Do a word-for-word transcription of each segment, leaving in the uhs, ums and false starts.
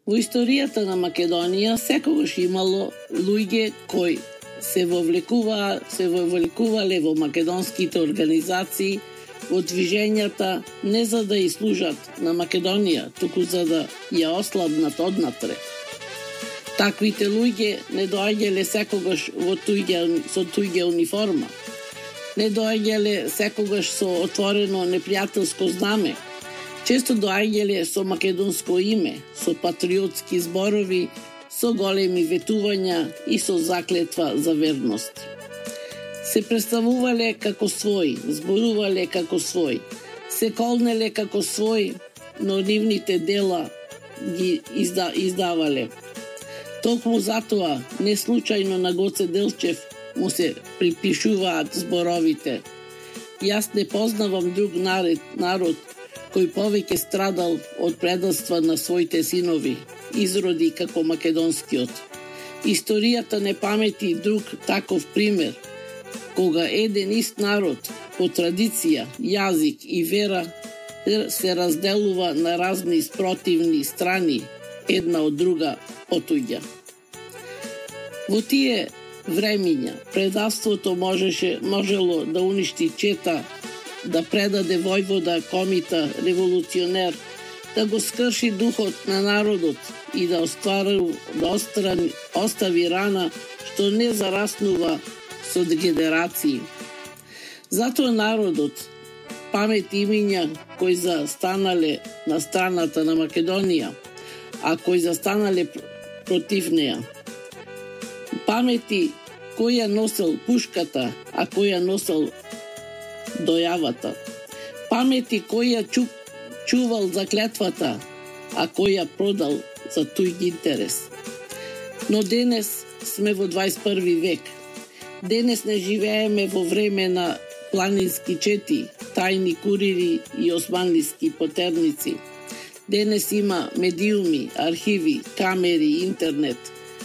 Во историјата на Македонија секогаш имало луѓе кои се вовлекува, се вовлекувале во македонските организации, во движењата, не за да и служат на Македонија, туку за да ја ослабнат однатре. Таквите луѓе не доаѓале секогаш во туѓа, со туѓа униформа. Не доаѓале секогаш со отворено непријателско знаме. Често доаѓале со македонско име, со патриотски зборови, со големи ветувања и со заклетва за верност. Се представувале како свој, зборувале како свој, се колнеле како свој, но нивните дела ги изда, издавале. Токму затоа, не случајно на Гоце Делчев му се припишуваат зборовите. Јас не познавам друг народ, народ кој повеќе страдал од предавства на своите синови, изроди како македонскиот. Историјата не памети друг таков пример, кога еден ист народ по традиција, јазик и вера се разделува на разни спротивни страни, една од друга потуѓа. Во тие времиња предавството можеше можело да уништи чета, да предаде војвода, комита, револуционер, да го скрши духот на народот и да оствари, да острани, остави рана што не зараснува со генерации. Затоа народот памети имиња кои застанале на страната на Македонија, а кои застанале против неа. Памети кој ја носел пушката, а кој ја носел дојавата. Памети кој ја чу, чувал заклетвата, а кој ја продал за туѓ интерес. Но денес сме во дваесет и први век. Денес не живееме во време на планински чети, тајни курири и османлиски потерници. Денес има медиуми, архиви, камери, интернет,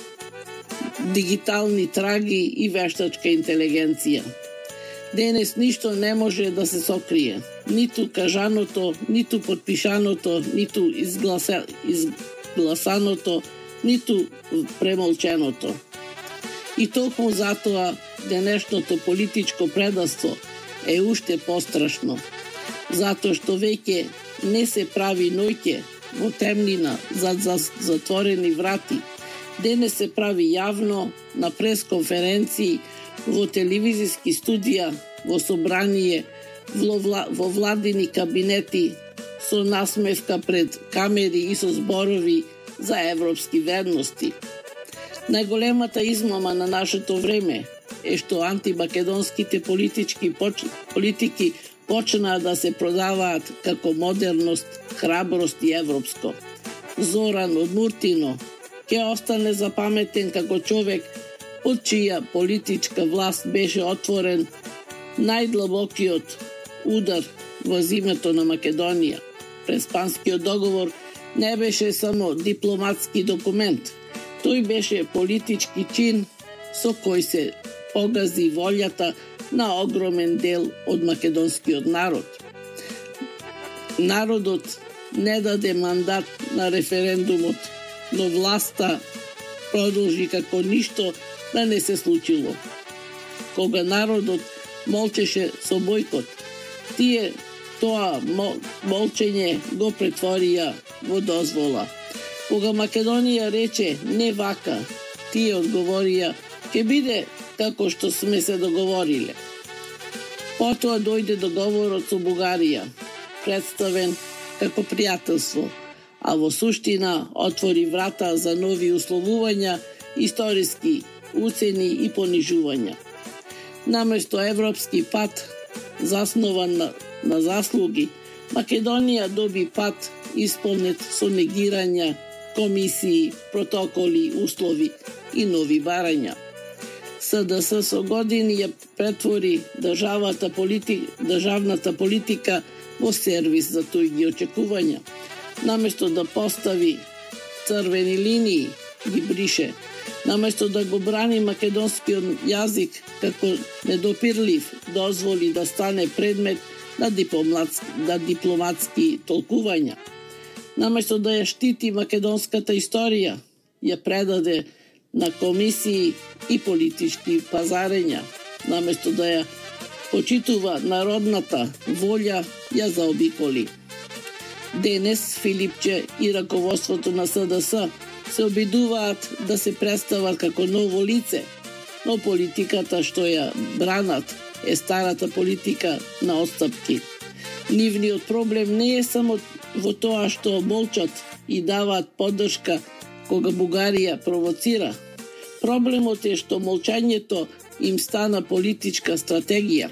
дигитални траги и вештачка интелигенција. Денес ништо не може да се сокрие. Ниту кажаното, ниту подпишаното, ниту изгласа, изгласаното, ниту премолченото. И толку затоа денешното политичко предавство е уште пострашно. Затоа што веќе не се прави ноќе во темнина зад затворени врати. Денес се прави јавно, на пресконференции, во телевизиски студија, во собрание, во, вла, во владини кабинети, со насмевка пред камери и со зборови за европски верности. Најголемата измама на нашето време е што антимакедонските политички поч... политики почнаа да се продаваат како модерност, храброст и европско. Зоран од Муртино ќе остане запаметен како човек од чија политичка власт беше отворен најдлабокиот удар во зимето на Македонија. Преспанскиот договор не беше само дипломатски документ, тој беше политички чин со кој се погази волјата на огромен дел од македонскиот народ. Народот не даде мандат на референдумот, но власта продолжи како ништо да не се случило. Кога народот молчеше со бојкот, тие тоа молчење го претворија во дозвола. Кога Македонија рече не вака, тие одговорија ќе биде како што сме се договориле. Потоа дојде договорот со Бугарија, представен како пријателство, а во суштина отвори врата за нови условувања, историски уцени и понижувања. Наместо европски пат, заснован на, на заслуги, Македонија доби пат исполнет со негирања, комисии, протоколи, услови и нови барања. СДС со години ја претвори државата политика, државната политика во сервис за туѓи очекувања. Наместо да постави црвени линии, ги брише. Наместо да го брани македонскиот јазик како недопирлив, дозволи да стане предмет на дипломатски, на дипломатски толкувања. наместо да ја штити македонската историја, ја предаде на комисии и политички пазарења, наместо да ја почитува народната волја, ја заобиколи. Денес Филипче и раководството на С Д С се обидуваат да се представат како ново лице, но политиката што ја бранат е старата политика на отстапки. Нивниот проблем не е само во тоа што молчат и даваат поддршка кога Бугарија провоцира. Проблемот е што молчањето им стана политичка стратегија.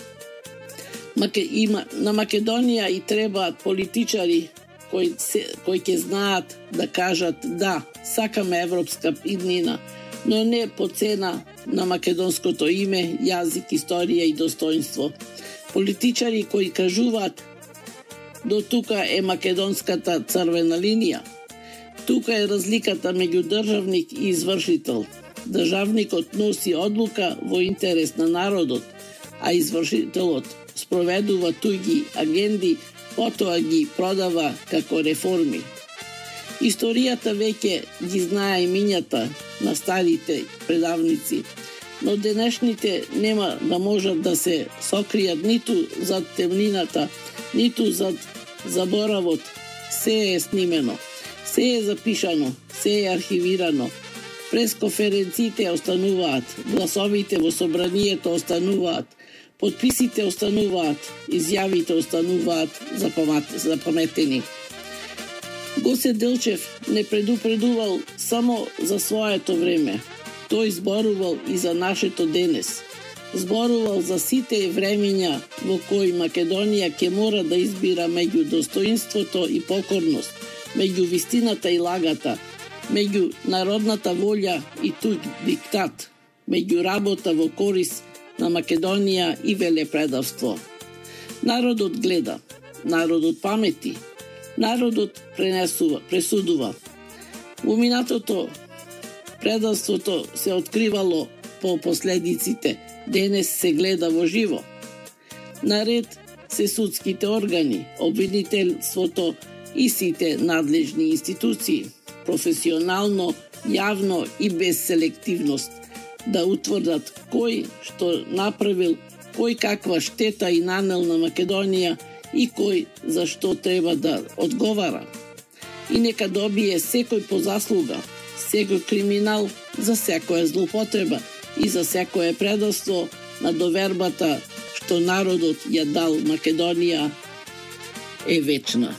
На Македонија и требаат политичари кои, се, кои ќе знаат да кажат да, сакаме европска иднина, но не по цена на македонското име, јазик, историја и достоинство. Политичари кои кажуваат до тука е македонската црвена линија. Тука е разликата меѓу државник и извршител. Државникот носи одлука во интерес на народот, а извршителот спроведува туѓи агенди, потоа ги продава како реформи. Историјата веќе ги знае имињата на старите предавници, но денешните нема да можат да се сокријат ниту зад темнината, ниту зад заборавот. Се е снимено, се е запишано, се е архивирано. Пресконференциите остануваат, гласовите во собранието остануваат, подписите остануваат, изјавите остануваат запаметени. Гоце Делчев не предупредувал само за своето време. Тој зборувал и за нашето денес. Зборувал за сите времења во кои Македонија ќе мора да избира меѓу достоинството и покорност, меѓу вистината и лагата, меѓу народната волја и туѓ диктат, меѓу работа во корис на Македонија и велепредавство. Народот гледа, народот памети, народот пренесува, пресудува. Во минатото предавството се откривало по последиците, денес се гледа во живо. Наред се судските органи, обвинителството и сите надлежни институции, професионално, јавно и без селективност, да утврдат кој што направил, кој каква штета и нанел на Македонија и кој за што треба да одговара. И нека добие секој по заслуга, секој криминал за секоја злоупотреба и за секое предавство на довербата што народот ја дал Македонија е вечна.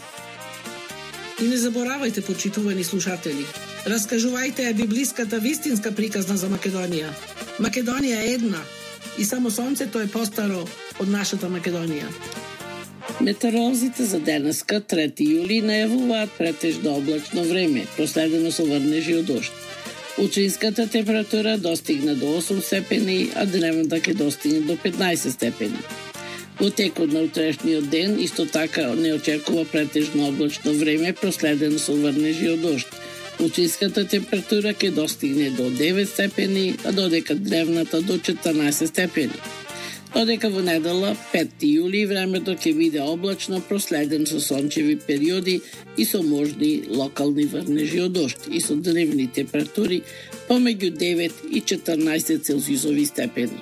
И не заборавајте, почитувани слушатели, раскажувајте ја библиската вистинска приказна за Македонија. Македонија е една и само сонцето е постаро од нашата Македонија. Метеоролозите за денеска, трети јули, најавуваат претежно облачно време, проследено со врнежи од дожд. Утрешната температура достигна до осум степени, а дневната ќе достигне до петнаесет степени. Во текот на утрешниот ден исто така не очекува претежно облачно време, проследено со врнежи од дожд. Утрешната температура ќе достигне до девет степени, а додека дневната до четрнаесет степени. Додека во недела, пети јули, времето ќе биде облачно, проследен со сончеви периоди и со можни локални врнежи од дожд и со дневни температури помеѓу девет и четрнаесет целзиусови степени.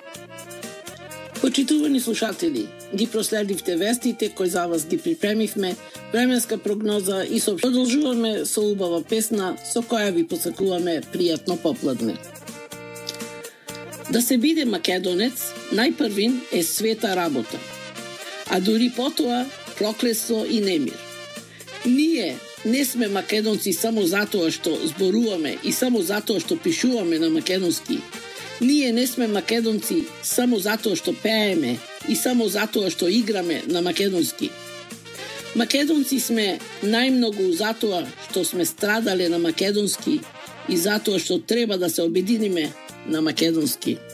Почитувани слушатели, ги проследивте вестите кои за вас ги припремивме, временска прогноза и со продолжуваме со убава песна со која ви посакуваме пријатно попладне. Да се биде македонец, најпрвин е света работа, а дури потоа проклество и немир. Ние не сме македонци само затоа што зборуваме и само затоа што пишуваме на македонски. Ние не сме македонци само затоа што пееме и само затоа што играме на македонски. Македонци сме најмногу затоа што сме страдале на македонски и затоа што треба да се обединиме на македонски.